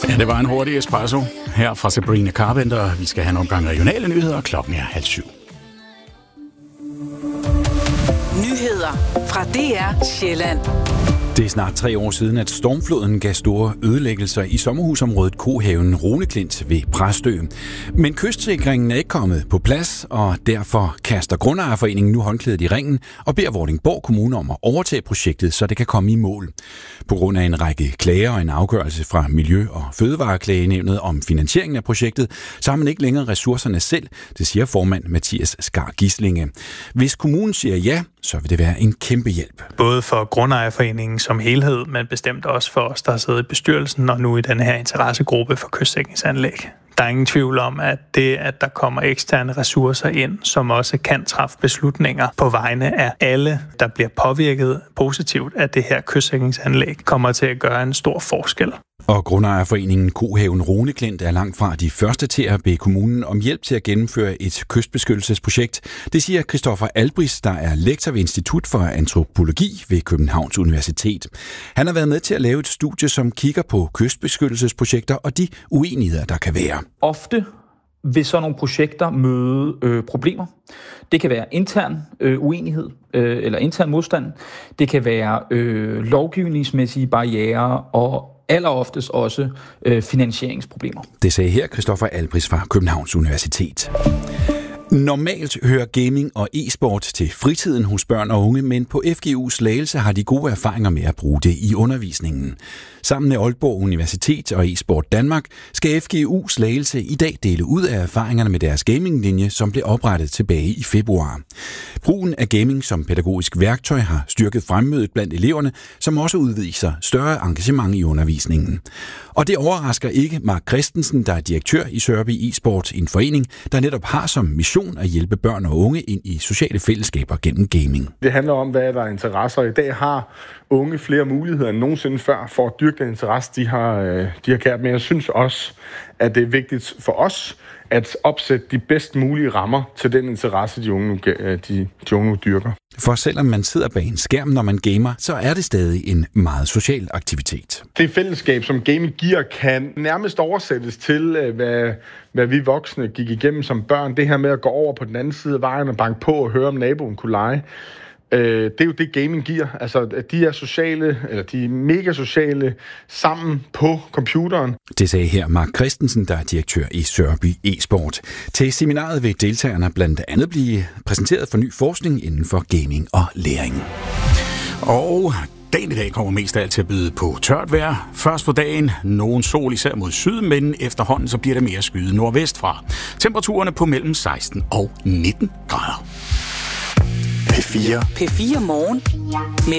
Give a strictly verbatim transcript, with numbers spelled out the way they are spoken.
Ja, det var en hurtig espresso her fra Sabrina Carpenter. Vi skal have en omgang regionale nyheder, og klokken er halv syv. Nyheder fra D R Sjælland. Det er snart tre år siden, at stormfloden gav store ødelæggelser i sommerhusområdet Kohaven Runeklint ved Præstø. Men kystsikringen er ikke kommet på plads, og derfor kaster Grundejerforeningen nu håndklædet i ringen og beder Vordingborg Kommune om at overtage projektet, så det kan komme i mål. På grund af en række klager og en afgørelse fra Miljø- og Fødevareklagenævnet om finansieringen af projektet, så har man ikke længere ressourcerne selv, det siger formand Mathias Skar Gislinge. Hvis kommunen siger ja, så vil det være en kæmpe hjælp. Både for Grundejerforeningen som helhed, men bestemt også for os, der har siddet i bestyrelsen og nu i den her interessegruppe for kystsikringsanlæg. Der er ingen tvivl om, at det, at der kommer eksterne ressourcer ind, som også kan træffe beslutninger på vegne af alle, der bliver påvirket positivt af det her kystsikringsanlæg, kommer til at gøre en stor forskel. Og Grundejerforeningen Kohaven Runeklint er langt fra de første til at bede kommunen om hjælp til at gennemføre et kystbeskyttelsesprojekt. Det siger Christoffer Albris, der er lektor ved Institut for Antropologi ved Københavns Universitet. Han har været med til at lave et studie, som kigger på kystbeskyttelsesprojekter og de uenigheder, der kan være. Ofte vil sådan nogle projekter møde øh, problemer. Det kan være intern øh, uenighed øh, eller intern modstand. Det kan være øh, lovgivningsmæssige barrierer og alleroftest også øh, finansieringsproblemer. Det sagde her Christoffer Albris fra Københavns Universitet. Normalt hører gaming og e-sport til fritiden hos børn og unge, men på F G U's Slagelse har de gode erfaringer med at bruge det i undervisningen. Sammen med Aalborg Universitet og eSport Danmark skal F G U Slagelse i dag dele ud af erfaringerne med deres gaminglinje, som blev oprettet tilbage i februar. Brugen af gaming som pædagogisk værktøj har styrket fremmødet blandt eleverne, som også udviser større engagement i undervisningen. Og det overrasker ikke Mark Christensen, der er direktør i Sørby eSport, en forening, der netop har som mission at hjælpe børn og unge ind i sociale fællesskaber gennem gaming. Det handler om, hvad der er interesser. I dag har unge flere muligheder end nogensinde før for at dyrke den interesse, de har, de har kært. Men jeg synes også, at det er vigtigt for os at opsætte de bedst mulige rammer til den interesse, de unge, de, de unge dyrker. For selvom man sidder bag en skærm, når man gamer, så er det stadig en meget social aktivitet. Det fællesskab, som gaming giver, kan nærmest oversættes til, hvad, hvad vi voksne gik igennem som børn. Det her med at gå over på den anden side af vejen og banke på og høre, om naboen kunne lege. Det er jo det, gaming giver. Altså, de er sociale, eller de er mega sociale sammen på computeren. Det sagde her Mark Christensen, der er direktør i Sørby eSport. Til seminaret vil deltagerne blandt andet blive præsenteret for ny forskning inden for gaming og læring. Og dagen i dag kommer mest af alt til at byde på tørt vejr. Først på dagen nogen sol især mod syd, men efterhånden så bliver det mere skyet nordvest fra. Temperaturerne på mellem seksten og nitten grader. P fire. P fire morgen. Med